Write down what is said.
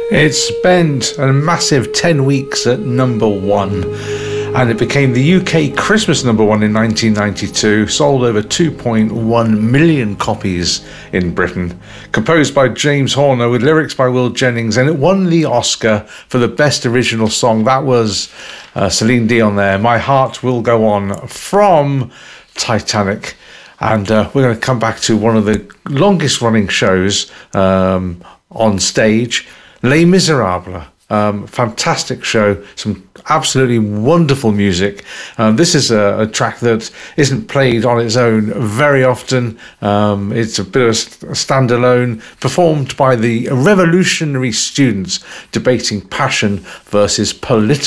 It spent a massive 10 weeks at number one, and it became the UK Christmas number one in 1992, sold over 2.1 million copies in Britain. Composed by James Horner with lyrics by Will Jennings, and it won the Oscar for the Best Original Song. That was Celine Dion there, My Heart Will Go On, from Titanic. And we're going to come back to one of the longest running shows on stage, Les Miserables. Fantastic show, some absolutely wonderful music. This is a track that isn't played on its own very often. It's a bit of a standalone, performed by the revolutionary students debating passion versus political